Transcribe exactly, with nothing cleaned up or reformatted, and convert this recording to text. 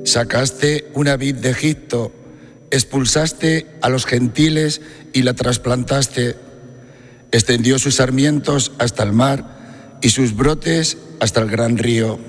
sacaste una vid de Egipto, expulsaste a los gentiles y la trasplantaste. Extendió sus sarmientos hasta el mar y sus brotes hasta el gran río.